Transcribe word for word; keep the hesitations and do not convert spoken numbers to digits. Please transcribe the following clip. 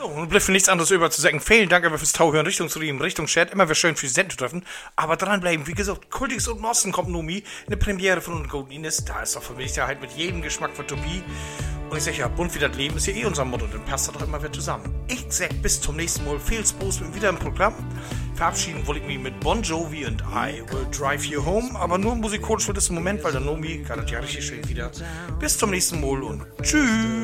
Und bleibt für nichts anderes über zu sagen. Vielen Dank aber fürs Tauhören, Richtungsriemen, Richtung Chat. Immer wieder schön für die Sendung zu treffen. Aber dranbleiben, wie gesagt, Kultix und Nossen kommt Nomi. Eine Premiere von uns Golden Ines. Da ist doch für mich ja halt mit jedem Geschmack von Tobi. Und ich sag ja, bunt wie das Leben ist ja eh unser Motto. Dann passt das doch immer wieder zusammen. Ich sag bis zum nächsten Mal. Viel Spaß mit wieder im Programm. Verabschieden wollte ich mich mit Bon Jovi und I Will Drive You Home. Aber nur musikalisch für diesen Moment, weil der Nomi kann das ja richtig schön wieder. Bis zum nächsten Mal und tschüss.